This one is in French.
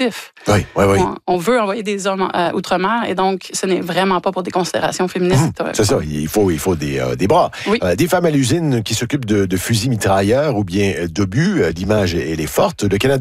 objectif. Oui. On veut envoyer des hommes outre-mer et donc ce n'est vraiment pas pour des considérations féministes. C'est ça, il faut des bras. Oui. Des femmes à l'usine qui s'occupent de fusils mitrailleurs ou bien d'obus, l'image elle est forte. Le Canada